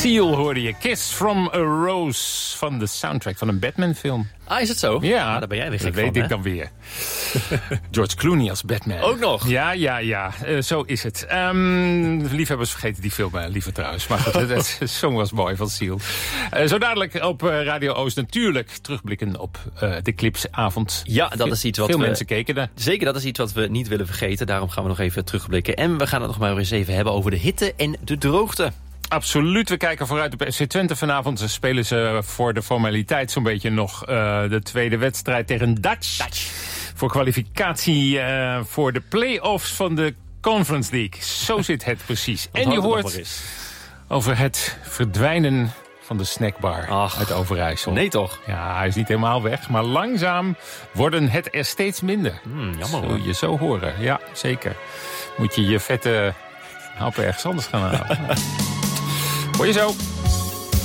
Seal hoorde je. Kiss from a Rose van de soundtrack van een Batman-film. Ah, is het zo? Ja, daar ben jij weer gek dat van, weet ik dan weer. George Clooney als Batman. Ook nog? Ja. Zo is het. Liefhebbers vergeten die film liever trouwens. Maar goed, de song was mooi van Seal. Zo dadelijk op Radio Oost natuurlijk terugblikken op de Clipsavond. Ja, dat is iets wat veel mensen keken daar. Zeker, dat is iets wat we niet willen vergeten. Daarom gaan we nog even terugblikken. En we gaan het nog maar eens even hebben over de hitte en de droogte. Absoluut, we kijken vooruit op FC Twente vanavond. Spelen ze voor de formaliteit zo'n beetje nog de tweede wedstrijd tegen Dutch. Voor kwalificatie voor de play-offs van de Conference League. Zo zit het precies. En je hoort over het verdwijnen van de snackbar uit Overijssel. Nee toch? Ja, hij is niet helemaal weg, maar langzaam worden het er steeds minder. Jammer hoor. Zul je zo horen, ja, zeker. Moet je vette happen ergens anders gaan halen. Hoor je zo.